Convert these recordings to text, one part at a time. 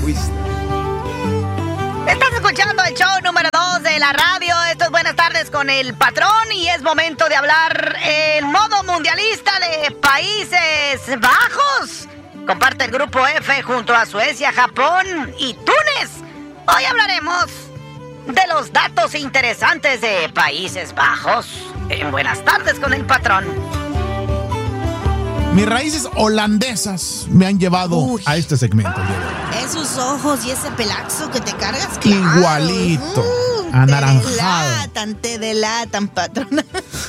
fuiste. Estás escuchando el show número 2 de la radio. Esto es Buenas Tardes con el Patrón y es momento de hablar en modo mundialista de Países Bajos. Comparte el grupo F junto a Suecia, Japón y Túnez. Hoy hablaremos de los datos interesantes de Países Bajos en Buenas Tardes con el Patrón. Mis raíces holandesas me han llevado a este segmento. Esos ojos y ese pelazo que te cargas, claro. Igualito, anaranjado. Te delatan, patrón.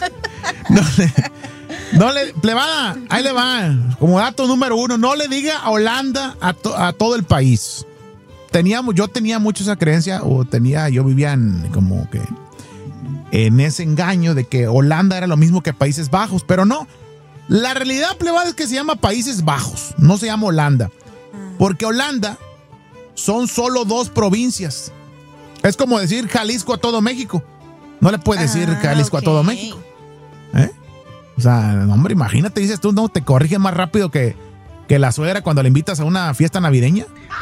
No le, plebada, ahí le va. Como dato número 1, no le diga a Holanda a todo el país. Yo tenía mucho esa creencia, yo vivía en ese engaño de que Holanda era lo mismo que Países Bajos, pero no. La realidad, plebada, es que se llama Países Bajos, no se llama Holanda. Porque Holanda son solo 2 provincias. Es como decir Jalisco a todo México. No le puedes decir Jalisco a todo México. O sea, hombre, imagínate, dices tú, no, te corriges más rápido que la suegra cuando le invitas a una fiesta navideña.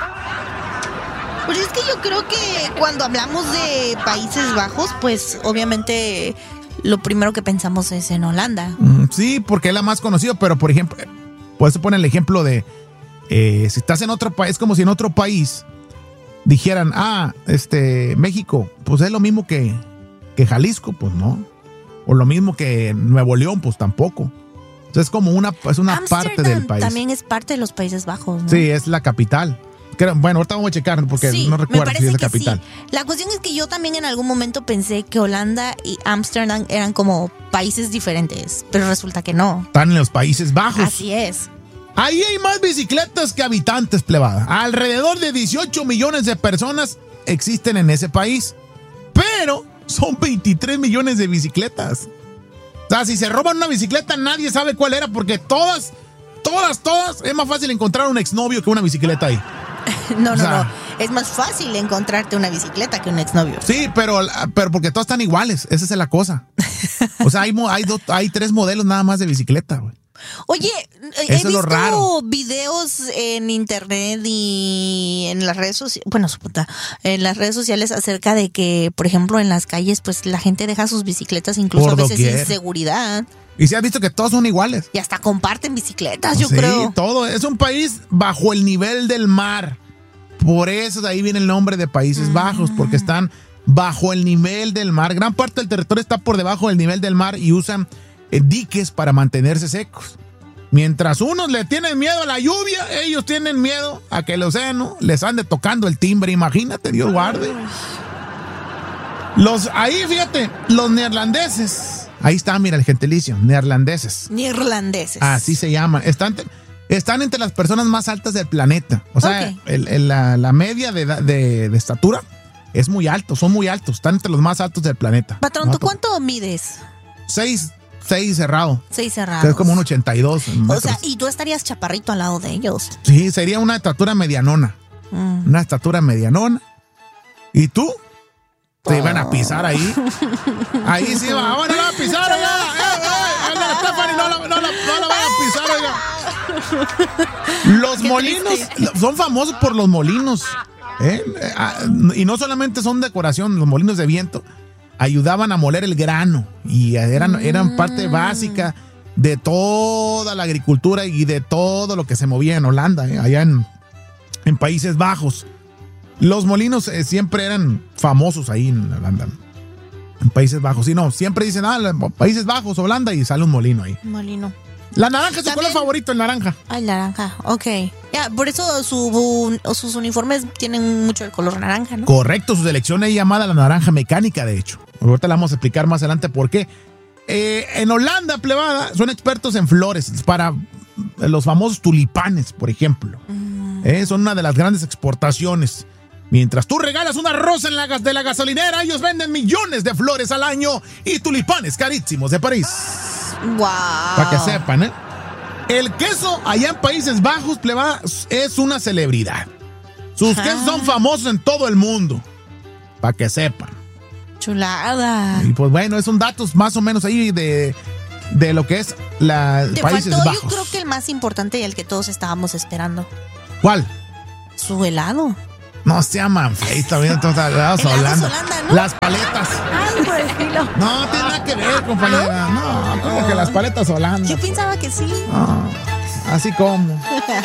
Pues es que yo creo que cuando hablamos de Países Bajos, pues obviamente lo primero que pensamos es en Holanda. Sí, porque es la más conocida, pero por ejemplo, puedes poner el ejemplo de si estás en otro país, como si en otro país dijeran, México, pues es lo mismo que Jalisco, pues no. O lo mismo que Nuevo León, pues tampoco. Entonces es como una parte del país. También es parte de los Países Bajos, ¿no? Sí, es la capital. Bueno, ahorita vamos a checar porque sí, no recuerdo si es la capital. Sí. La cuestión es que yo también en algún momento pensé que Holanda y Ámsterdam eran como países diferentes, pero resulta que no. Están en los Países Bajos. Así es. Ahí hay más bicicletas que habitantes, plebada. Alrededor de 18 millones de personas existen en ese país, pero son 23 millones de bicicletas. O sea, si se roban una bicicleta, nadie sabe cuál era porque todas, es más fácil encontrar un exnovio que una bicicleta ahí. No. Es más fácil encontrarte una bicicleta que un exnovio. Sí, pero porque todas están iguales. Esa es la cosa. O sea, hay 3 modelos nada más de bicicleta, güey. Oye, he visto videos en internet y en las redes sociales, en las redes sociales acerca de que, por ejemplo, en las calles, pues la gente deja sus bicicletas incluso a veces sin seguridad. Y si has visto que todos son iguales. Y hasta comparten bicicletas, yo creo. Sí, todo. Es un país bajo el nivel del mar. Por eso de ahí viene el nombre de Países Bajos, porque están bajo el nivel del mar. Gran parte del territorio está por debajo del nivel del mar y usan diques para mantenerse secos. Mientras unos le tienen miedo a la lluvia, ellos tienen miedo a que el océano les ande tocando el timbre. Imagínate, Dios guarde. Ahí, fíjate, los neerlandeses. Ahí está, mira el gentilicio, neerlandeses. Así se llaman. Están entre las personas más altas del planeta. O sea, la media de estatura es muy alto, son muy altos. Están entre los más altos del planeta. Patrón, ¿tú cuánto mides? 6 cerrado. 6 cerrados. Es como un 82 metros. O sea, y tú estarías chaparrito al lado de ellos. Sí, sería una estatura medianona. Una estatura medianona. ¿Y tú? Te iban a pisar ahí. Ahí sí va. ¡Ahora la van a pisar, oiga! Stephanie, no la van a pisar, oiga! Los molinos son famosos por los molinos. Y no solamente son decoración, los molinos de viento ayudaban a moler el grano y eran parte básica de toda la agricultura y de todo lo que se movía en Holanda, allá en Países Bajos. Los molinos siempre eran famosos ahí en Holanda, en Países Bajos. Sí, no, siempre dicen, Países Bajos, Holanda, y sale un molino ahí. Molino. La naranja es su color favorito, el naranja. El naranja, ok. Ya, por eso sus uniformes tienen mucho el color naranja, ¿no? Correcto, su selección es llamada la naranja mecánica, de hecho. Ahorita la vamos a explicar más adelante por qué. En Holanda, plebada, son expertos en flores para los famosos tulipanes, por ejemplo. Son una de las grandes exportaciones. Mientras tú regalas una rosa de la gasolinera, ellos venden millones de flores al año y tulipanes carísimos de París. ¡Wow! Para que sepan, El queso allá en Países Bajos, plebada, es una celebridad. Sus quesos son famosos en todo el mundo. Para que sepan. Chulada. Y pues bueno, son datos más o menos ahí de lo que es Países Bajos. Yo creo que el más importante y el que todos estábamos esperando. ¿Cuál? Su helado. No se llaman Flay, también entonces helados Holanda. ¿no? Las paletas. Algo de estilo. No, tiene nada que ver, compañera. No, como que las paletas Holanda. Yo pensaba que sí. No, así como.